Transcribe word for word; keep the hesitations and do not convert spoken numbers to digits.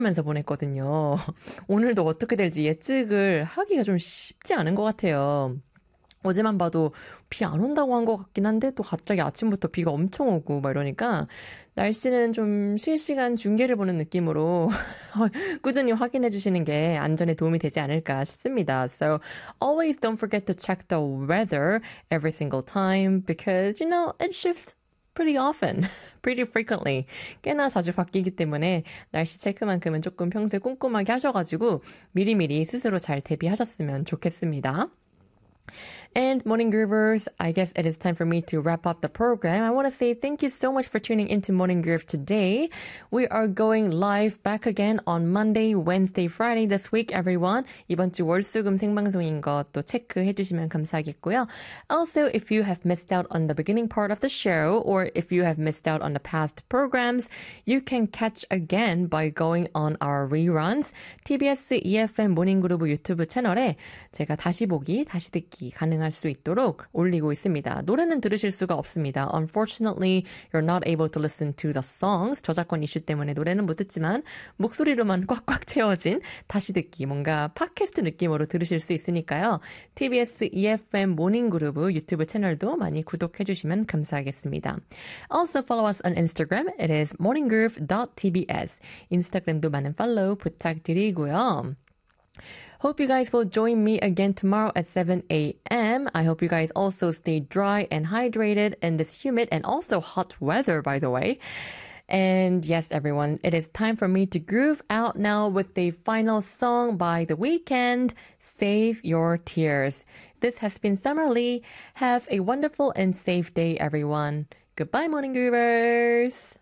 면서 보냈거든요. 오늘도 어떻게 될지 예측을 하기가 좀 쉽지 않은 것 같아요. 어제만 봐도 비 안 온다고 한 것 같긴 한데 또 갑자기 아침부터 비가 엄청 오고 막 이러니까 날씨는 좀 실시간 중계를 보는 느낌으로 꾸준히 확인해 주시는 게 안전에 도움이 되지 않을까 싶습니다. So always don't forget to check the weather every single time because you know it shifts pretty often, pretty frequently. 꽤나 자주 바뀌기 때문에 날씨 체크만큼은 조금 평소에 꼼꼼하게 하셔가지고 미리미리 스스로 잘 대비하셨으면 좋겠습니다. And Morning Groovers, I guess it is time for me to wrap up the program. I want to say thank you so much for tuning into Morning Groove today. We are going live back again on Monday, Wednesday, Friday this week, everyone. 이번 주 월수금 생방송인 것도 체크해 주시면 감사하겠고요. Also, if you have missed out on the beginning part of the show or if you have missed out on the past programs, you can catch again by going on our reruns. 티비에스 이에프엠 모닝그루브 유튜브 채널에 제가 다시 보기, 다시 듣기 가능합니다. 할 수 있도록 올리고 있습니다. 노래는 들으실 수가 없습니다. Unfortunately, you're not able to listen to the songs. 저작권 이슈 때문에 노래는 못 듣지만 목소리로만 꽉꽉 채워진 다시 듣기, 뭔가 팟캐스트 느낌으로 들으실 수 있으니까요. 티비에스 이에프엠 모닝그루브 유튜브 채널도 많이 구독해 주시면 감사하겠습니다. Also follow us on Instagram. It is morninggroove.tbs. 인스타그램도 많은 팔로우 부탁드리고요. Hope you guys will join me again tomorrow at seven a.m. I hope you guys also stay dry and hydrated in this humid and also hot weather, by the way. And yes, everyone, it is time for me to groove out now with the final song by The Weeknd, Save Your Tears. This has been Summer Lee. Have a wonderful and safe day, everyone. Goodbye, Morning Groovers!